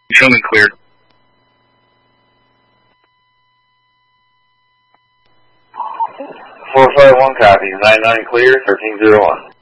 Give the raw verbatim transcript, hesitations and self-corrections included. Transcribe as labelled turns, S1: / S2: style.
S1: Gentlemen clear.
S2: four five one copies, nine nine clear, thirteen zero one.